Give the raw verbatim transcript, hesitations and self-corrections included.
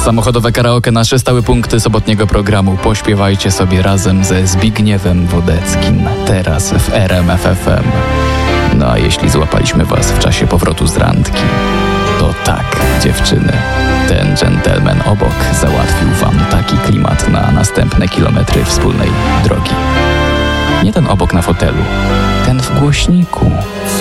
Samochodowe karaoke, nasze stałe punkty sobotniego programu. Pośpiewajcie sobie razem ze Zbigniewem Wodeckim. Teraz w R M F F M. No a jeśli złapaliśmy was w czasie powrotu z randki, to tak, dziewczyny, ten dżentelmen obok załatwił wam taki klimat na następne kilometry wspólnej drogi. Nie ten obok na fotelu, ten w głośniku.